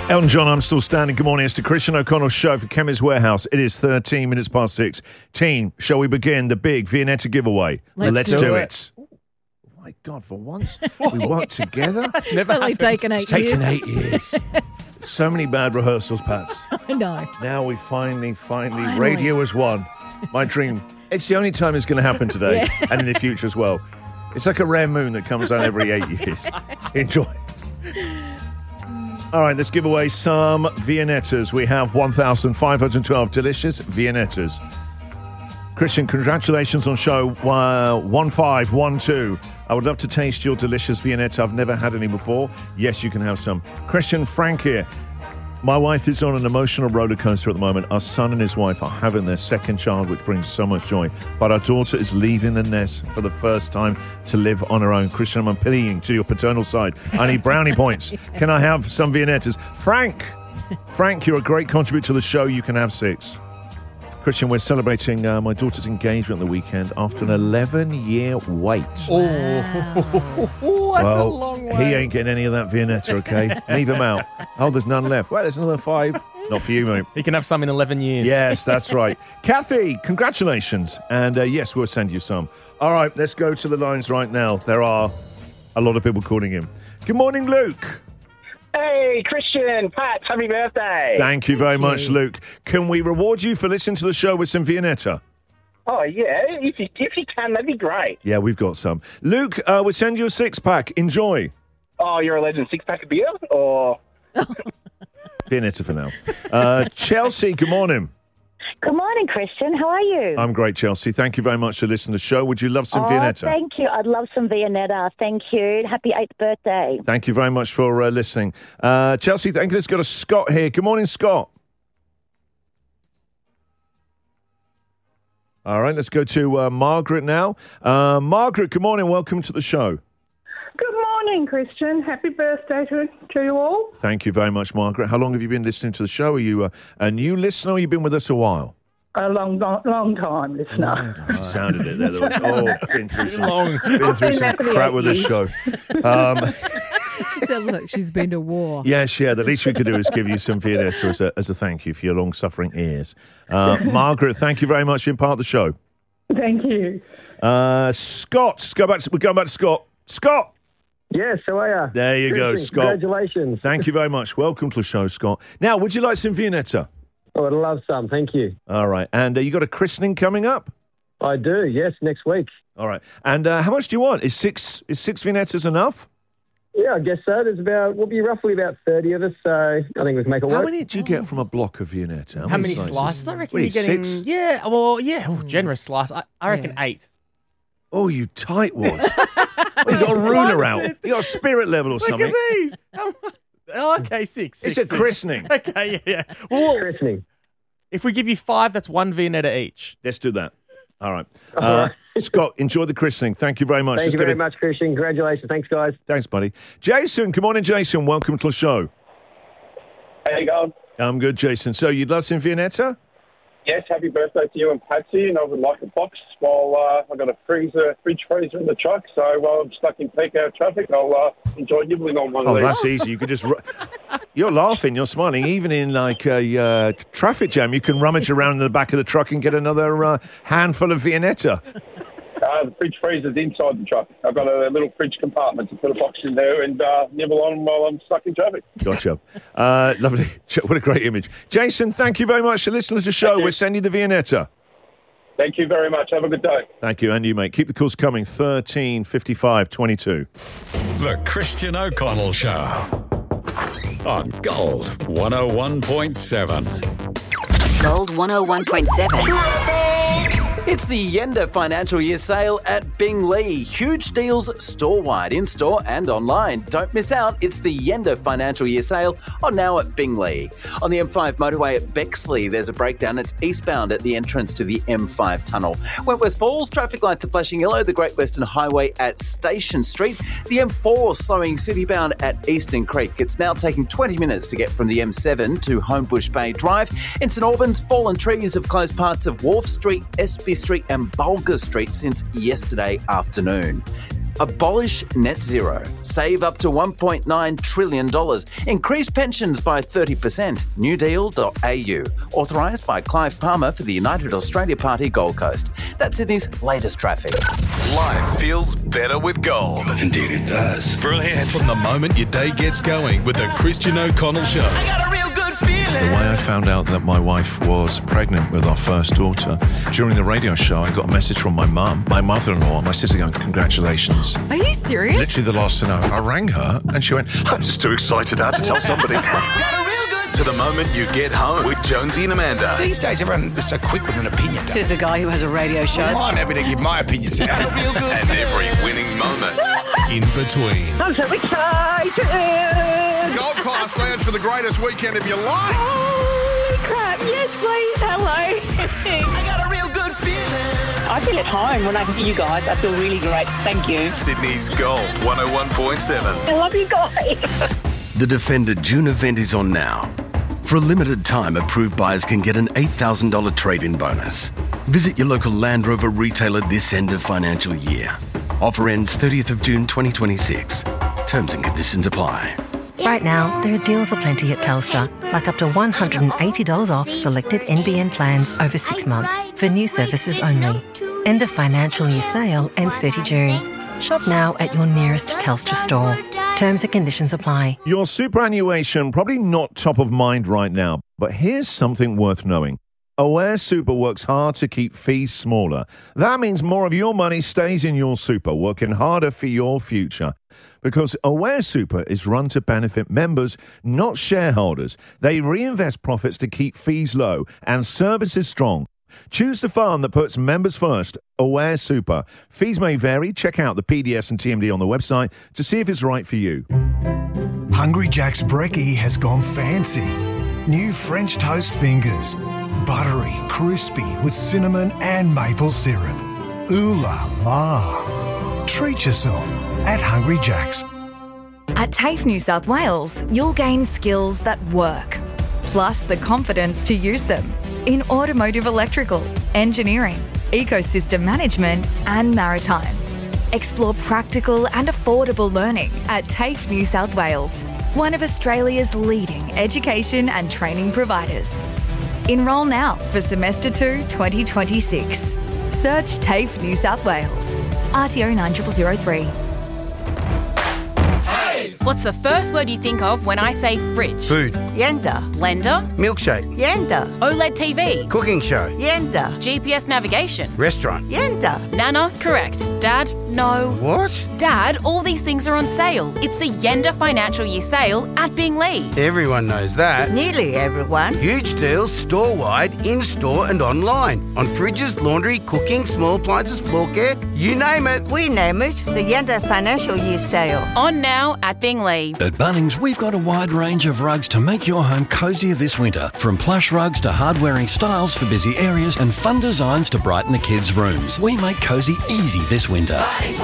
Elton John, I'm Still Standing. Good morning. It's the Christian O'Connell Show for Chemist Warehouse. It is 13 minutes past 6. Team, shall we begin the big Viennetta giveaway? Let's do it. Oh, my God, for once, we work together. That's never happened. Taken 8 years. So many bad rehearsals, Pats. I know. Now we finally, radio has won. My dream. It's the only time it's going to happen today and in the future as well. It's like a rare moon that comes on every 8 years. Enjoy. All right, let's give away some Viennettas. We have 1,512 delicious Viennettas. Christian, congratulations on show 1512. I would love to taste your delicious Viennetta. I've never had any before. Yes, you can have some. Christian, Frank here. My wife is on an emotional roller coaster at the moment. Our son and his wife are having their second child, which brings so much joy. But our daughter is leaving the nest for the first time to live on her own. Christian, I'm appealing to your paternal side. I need brownie points. Can I have some Viennettas? Frank, you're a great contributor to the show. You can have 6. Christian, we're celebrating my daughter's engagement the weekend after an 11-year wait. That's a long way. He ain't getting any of that Viennetta, okay? Leave him out. Oh, there's none left. Well, there's another 5. Not for you, mate. He can have some in 11 years. Yes, that's right. Kathy, congratulations. And yes, we'll send you some. All right, let's go to the lines right now. There are a lot of people calling in. Good morning, Luke. Hey, Christian, Pat, happy birthday. Thank you very much, Luke. Can we reward you for listening to the show with some Viennetta? Oh, yeah, if you can, that'd be great. Yeah, we've got some. Luke, we'll send you a 6-pack. Enjoy. Oh, you're a legend. 6-pack of beer? Or... Viennetta for now. Chelsea, good morning. Good morning, Christian. How are you? I'm great, Chelsea. Thank you very much for listening to the show. Would you love some Viennetta? Thank you. I'd love some Viennetta. Thank you. Happy 8th birthday. Thank you very much for listening. Chelsea, thank you. Let's go to Scott here. Good morning, Scott. All right, let's go to Margaret now. Margaret, good morning. Welcome to the show. Good morning, Christian. Happy birthday to you all. Thank you very much, Margaret. How long have you been listening to the show? Are you a new listener or have you been with us a while? A long time listener. She sounded it there. Been through some crap with this show. She sounds like she's been to war. Yes, the least we could do is give you some Viennetta as a thank you for your long-suffering ears. Margaret, thank you very much for being part of the show. Thank you. Scott, we're going back to Scott. Scott! Yes, how are you? There you go, Scott. Congratulations. Thank you very much. Welcome to the show, Scott. Now, would you like some Viennetta? Oh, I'd love some. Thank you. All right. And you got a christening coming up? I do, yes, next week. All right. And how much do you want? Is six Viennettas enough? Yeah, I guess so. We'll be roughly about 30 of us, so I think we can make it work. How many do you get from a block of Viennetta? How many slices? I reckon What, you're getting... 6? Yeah, well, yeah. Oh, generous slice. I reckon 8. Oh, you tightwad. Well, you got a ruler out. You got a spirit level or something. Look at these. Okay, 6. It's a christening. Okay, yeah. Well, Christening. if we give you 5, that's 1 Viennetta each. Let's do that. All right. Scott, enjoy the christening. Thank you very much. Thank you very much, Christian. Congratulations. Thanks, guys. Thanks, buddy. Jason, good morning, Jason. Welcome to the show. How you going? I'm good, Jason. So you'd love some Viennetta? Yes, happy birthday to you and Patsy, and I would like a box while I've got a fridge freezer in the truck, so while I'm stuck in peak hour traffic, I'll enjoy nibbling on one of these. Oh, that's easy. You could just... You're laughing, you're smiling. Even in like a traffic jam, you can rummage around in the back of the truck and get another handful of Viennetta. The fridge freezer's inside the truck. I've got a little fridge compartment to put a box in there and nibble on while I'm stuck in traffic. Gotcha. Lovely. What a great image. Jason, thank you very much for listening to the show. We'll send you the Viennetta. Thank you very much. Have a good day. Thank you, and you, mate. Keep the calls coming. 13 55 22. The Christian O'Connell Show on Gold 101.7. Gold 101.7. It's the Yendo Financial Year Sale at Binglee. Huge deals store-wide, in-store and online. Don't miss out. It's the Yendo Financial Year Sale on now at Binglee. On the M5 motorway at Bexley, there's a breakdown. It's eastbound at the entrance to the M5 tunnel. Wentworth Falls, traffic lights are flashing yellow. The Great Western Highway at Station Street. The M4 slowing citybound at Eastern Creek. It's now taking 20 minutes to get from the M7 to Homebush Bay Drive. In St Albans, fallen trees have closed parts of Wharf Street, Espy Street and Bulga Street since yesterday afternoon. Abolish net zero. Save up to $1.9 trillion. Increase pensions by 30%. newdeal.au. Authorised by Clive Palmer for the United Australia Party Gold Coast. That's Sydney's latest traffic. Life feels better with gold. Indeed it does. Brilliant. From the moment your day gets going with the Christian O'Connell Show. I got a real good feeling. The way I found out that my wife was pregnant with our first daughter, during the radio show, I got a message from my mum, my mother-in-law, my sister going, congratulations. Are you serious? Literally the last thing I rang her and she went, I'm just too excited. I had to tell somebody. To the moment you get home with Jonesy and Amanda. These days, everyone is so quick with an opinion. Says the guy who has a radio show. Well, I'm happy to give my opinions out. Real good. And every winning moment in between. I'm so excited. Gold Class Lounge for the greatest weekend of your life. Holy crap. Yes, please. Hello. I got a real good feeling. I feel at home when I hear you guys. I feel really great. Thank you. Sydney's Gold 101.7. I love you guys. The Defender June event is on now. For a limited time, approved buyers can get an $8,000 trade-in bonus. Visit your local Land Rover retailer this end of financial year. Offer ends 30th of June 2026. Terms and conditions apply. Right now, there are deals aplenty at Telstra, like up to $180 off selected NBN plans over 6 months for new services only. End of financial year sale ends 30 June. Shop now at your nearest Telstra store. Terms and conditions apply. Your superannuation probably not top of mind right now, but here's something worth knowing. Aware Super works hard to keep fees smaller. That means more of your money stays in your super, working harder for your future. Because Aware Super is run to benefit members, not shareholders. They reinvest profits to keep fees low and services strong. Choose the fund that puts members first. Aware Super. Fees may vary. Check out the PDS and TMD on the website to see if it's right for you. Hungry Jack's Brekkie has gone fancy. New French toast fingers. Buttery, crispy with cinnamon and maple syrup. Ooh la la. Treat yourself at Hungry Jack's. At TAFE New South Wales, you'll gain skills that work, plus the confidence to use them in automotive electrical, engineering, ecosystem management and maritime. Explore practical and affordable learning at TAFE New South Wales, one of Australia's leading education and training providers. Enrol now for Semester 2 2026. Search TAFE New South Wales. RTO 9003. What's the first word you think of when I say fridge? Food. Yenda. Blender. Milkshake. Yenda. OLED TV. Cooking show. Yenda. GPS navigation. Restaurant. Yenda. Nana. Correct. Dad. No. What? Dad, all these things are on sale. It's the Yenda Financial Year Sale at Binglee. Everyone knows that. Nearly everyone. Huge deals store-wide, in-store and online. On fridges, laundry, cooking, small appliances, floor care, you name it. We name it the Yenda Financial Year Sale. On now at Binglee. At Bunnings, we've got a wide range of rugs to make your home cosier this winter. From plush rugs to hard-wearing styles for busy areas and fun designs to brighten the kids' rooms. We make cosy easy this winter.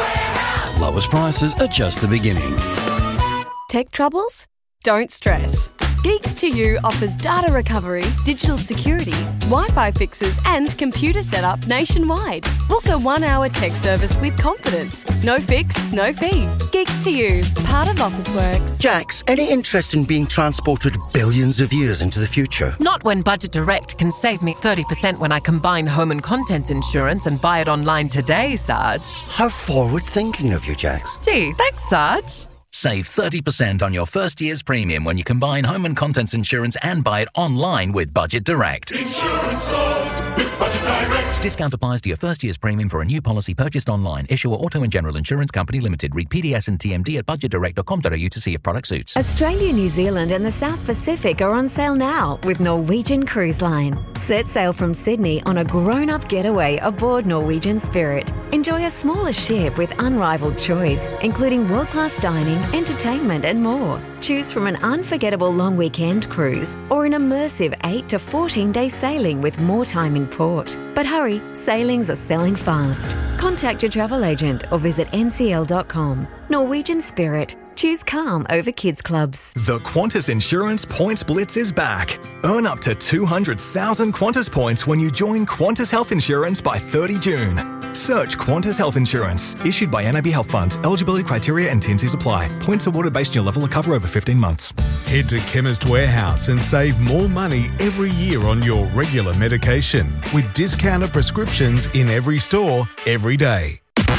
Lowest prices are just the beginning. Tech troubles? Don't stress. Geeks to You offers data recovery, digital security, Wi-Fi fixes and computer setup nationwide. Book a 1-hour tech service with confidence. No fix, no fee. Geeks to You, part of Officeworks. Jax, any interest in being transported billions of years into the future? Not when Budget Direct can save me 30% when I combine home and contents insurance and buy it online today, Sarge. How forward-thinking of you, Jax. Gee, thanks, Sarge. Save 30% on your first year's premium when you combine home and contents insurance and buy it online with Budget Direct. Insurance solved with Budget Direct. Discount applies to your first year's premium for a new policy purchased online. Issuer Auto and General Insurance Company Limited. Read PDS and TMD at budgetdirect.com.au to see if product suits. Australia, New Zealand and the South Pacific are on sale now with Norwegian Cruise Line. Set sail from Sydney on a grown-up getaway aboard Norwegian Spirit. Enjoy a smaller ship with unrivaled choice, including world-class dining, entertainment and more. Choose from an unforgettable long weekend cruise or an immersive 8 to 14-day sailing with more time in port. But hurry, sailings are selling fast. Contact your travel agent or visit ncl.com. Norwegian Spirit. Choose calm over kids clubs. The Qantas Insurance Points Blitz is back. Earn up to 200,000 Qantas points when you join Qantas Health Insurance by 30 June. Search Qantas Health Insurance. Issued by NAB Health Funds. Eligibility criteria and T&Cs apply. Points awarded based on your level of cover over 15 months. Head to Chemist Warehouse and save more money every year on your regular medication with discounted prescriptions in every store, every day.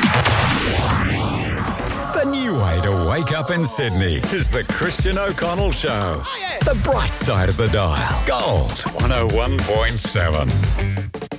The new way to wake up in Sydney is the Christian O'Connell Show. The bright side of the dial. Gold 101.7.